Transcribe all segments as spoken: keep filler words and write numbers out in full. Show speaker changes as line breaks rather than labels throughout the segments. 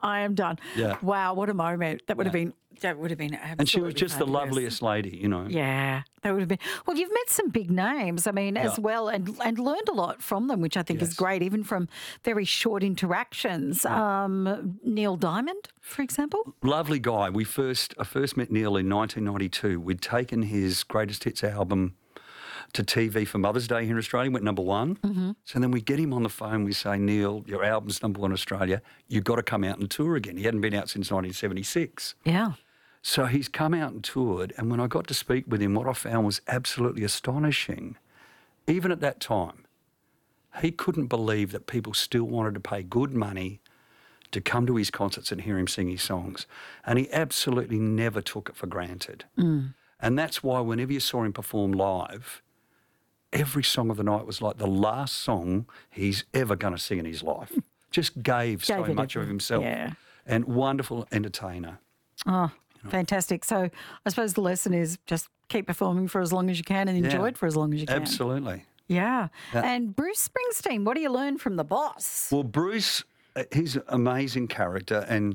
I am done.
Yeah.
Wow, what a moment. That would have
Yeah.
been, that would have been absolutely
And she was just the
fabulous.
loveliest lady, you know.
Yeah, that would have been. Well, you've met some big names, I mean, as
Yeah.
well, and and learned a lot from them, which I think is
Yes.
great, even from very short interactions. Um, Neil Diamond, for example.
Lovely guy. We first, I first met Neil in nineteen ninety-two. We'd taken his greatest hits album to T V for Mother's Day here in Australia, went number one. Mm-hmm. So then we get him on the phone, we say, Neil, your album's number one in Australia, you've got to come out and tour again. He hadn't been out since nineteen seventy-six.
Yeah.
So he's come out and toured, and when I got to speak with him, what I found was absolutely astonishing. Even at that time, he couldn't believe that people still wanted to pay good money to come to his concerts and hear him sing his songs. And he absolutely never took it for granted. Mm. And that's why whenever you saw him perform live, every song of the night was like the last song he's ever going to sing in his life. Just gave so
Gave it
much of
everything.
himself.
Yeah.
And wonderful entertainer.
Oh, fantastic. So I suppose the lesson is just keep performing for as long as you can and enjoy
Yeah.
it for as long as you can.
Absolutely.
Yeah.
Yeah.
And Bruce Springsteen, what do you learn from the boss?
Well, Bruce, uh, he's an amazing character and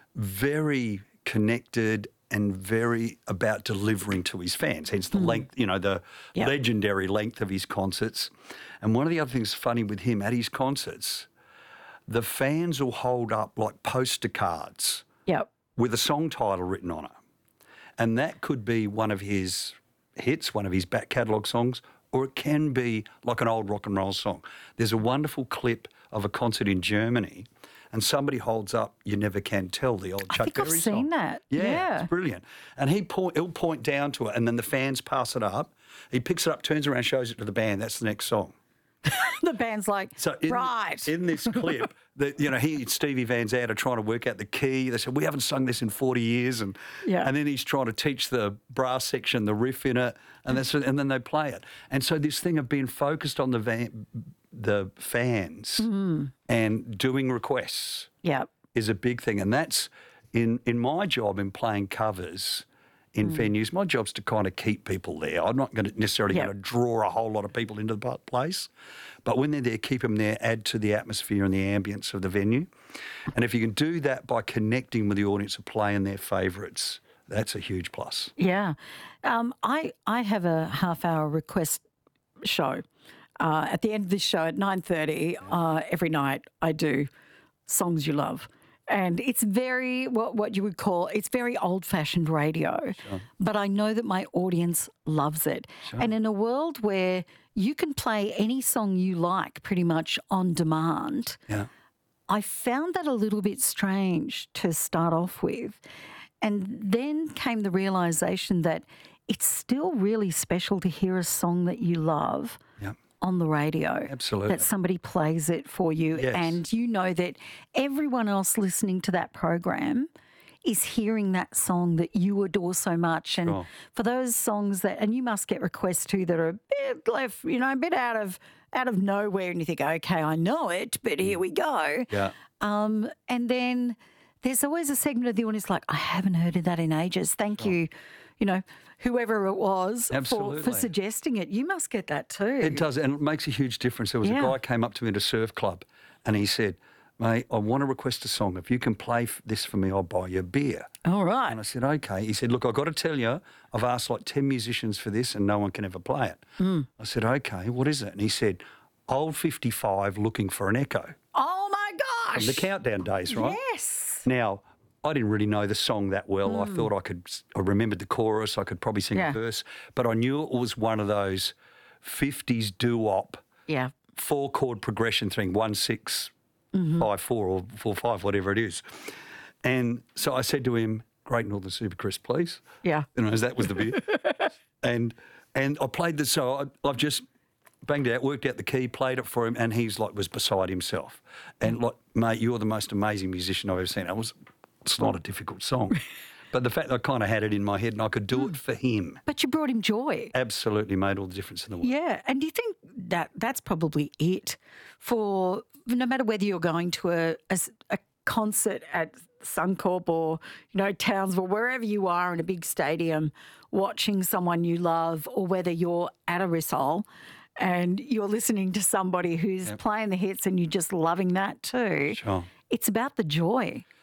very connected and very about delivering to his fans, hence the length, you know, the
Yep.
legendary length of his concerts. And one of the other things funny with him, at his concerts, the fans will hold up like poster cards
Yep.
with a song title written on it. And that could be one of his hits, one of his back catalogue songs, or it can be like an old rock and roll song. There's a wonderful clip of a concert in Germany and somebody holds up You Never Can Tell, the old
I
Chuck
think I've
Berry
seen
song.
that.
Yeah,
Yeah.
it's brilliant. And he point, he'll point down to it and then the fans pass it up. He picks it up, turns around, shows it to the band. That's the next song.
The band's like,
So in,
right.
in this clip, that you know, he and Stevie Van Zandt are trying to work out the key. They said, we haven't sung this in forty years. And
Yeah.
and then he's trying to teach the brass section the riff in it. And that's and then they play it. And so this thing of being focused on the van, the fans
Mm-hmm.
and doing requests
Yep.
is a big thing. And that's in, in my job in playing covers in
Mm.
venues, my job's to kind of keep people there. I'm not going to necessarily
Yep.
going to draw a whole lot of people into the pl- place, but when they're there, keep them there, add to the atmosphere and the ambience of the venue. And if you can do that by connecting with the audience and playing their favourites, that's a huge plus.
Yeah. Um, I, I have a half-hour request show. Uh, at the end of this show at nine thirty, uh, every night I do Songs You Love. And it's very, what, what you would call, it's very old-fashioned radio. But I know that my audience loves it. And in a world where you can play any song you like pretty much on demand,
Yeah.
I found that a little bit strange to start off with. And then came the realisation that it's still really special to hear a song that you love
Yeah.
on the radio.
Absolutely.
That somebody plays it for you.
Yes.
And you know that everyone else listening to that program is hearing that song that you adore so much. And
Sure.
for those songs that, and you must get requests too that are a bit left, you know, a bit out of out of nowhere, and you think, okay, I know it, but here we go.
Yeah.
Um, and then there's always a segment of the audience like, I haven't heard of that in ages. Thank you, you know, whoever it was for,
Absolutely.
for suggesting it. You must get that too.
It does, and it makes a huge difference. There was
Yeah.
a guy came up to me at a surf club and he said, mate, I want to request a song. If you can play f- this for me, I'll buy you a beer.
All right.
And I said, okay. He said, look, I've got to tell you, I've asked like ten musicians for this and no one can ever play it.
Mm.
I said, okay, what is it? And he said, Old fifty-five Looking for an Echo.
Oh my gosh.
From the Countdown days, right?
Yes.
Now, I didn't really know the song that well. I thought I could, I remembered the chorus, I could probably sing
Yeah.
a verse, but I knew it was one of those fifties doo-wop
Yeah.
four chord progression thing, one, six, five, four, or four, five, whatever it is. And so I said to him, Great Northern Super Crisp, please.
Yeah.
You know, as that was the beer. and and I played the so I, I've just banged it out, worked out the key, played it for him, and he's like was beside himself. And like, mate, you're the most amazing musician I've ever seen. I was. It's not a difficult song, but the fact that I kind of had it in my head and I could do it for him
But you brought him joy.
absolutely made all the difference in the world.
Yeah. And do you think that that's probably it for no matter whether you're going to a, a s- a concert at Suncorp or, you know, Townsville, wherever you are in a big stadium watching someone you love, or whether you're at a recital and you're listening to somebody who's playing the hits and you're just loving that too.
Sure.
It's about the joy.